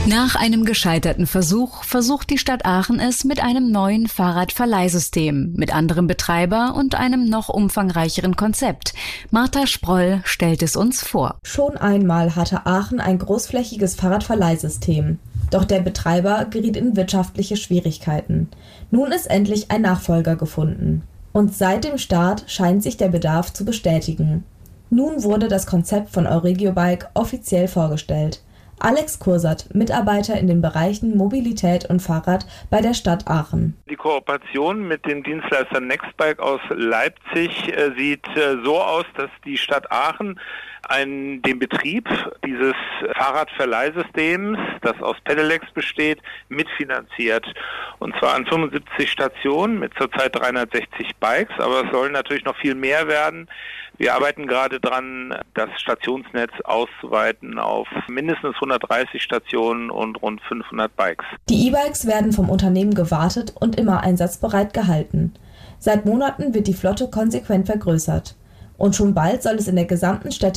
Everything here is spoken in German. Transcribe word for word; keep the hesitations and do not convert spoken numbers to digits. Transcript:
Nach einem gescheiterten Versuch versucht die Stadt Aachen es mit einem neuen Fahrradverleihsystem, mit anderem Betreiber und einem noch umfangreicheren Konzept. Martha Sproll stellt es uns vor. Schon einmal hatte Aachen ein großflächiges Fahrradverleihsystem. Doch der Betreiber geriet in wirtschaftliche Schwierigkeiten. Nun ist endlich ein Nachfolger gefunden. Und seit dem Start scheint sich der Bedarf zu bestätigen. Nun wurde das Konzept von Euregiobike offiziell vorgestellt. Alex Kursert, Mitarbeiter in den Bereichen Mobilität und Fahrrad bei der Stadt Aachen. Die Kooperation mit dem Dienstleister Nextbike aus Leipzig äh, sieht äh, so aus, dass die Stadt Aachen einen, den Betrieb dieses Fahrradverleihsystems, das aus Pedelecs besteht, mitfinanziert. Und zwar an fünfundsiebzig Stationen mit zurzeit dreihundertsechzig Bikes, aber es sollen natürlich noch viel mehr werden. Wir arbeiten gerade dran, das Stationsnetz auszuweiten auf mindestens hundertdreißig Stationen und rund fünfhundert Bikes. Die E-Bikes werden vom Unternehmen gewartet und immer einsatzbereit gehalten. Seit Monaten wird die Flotte konsequent vergrößert. Und schon bald soll es in der gesamten Städte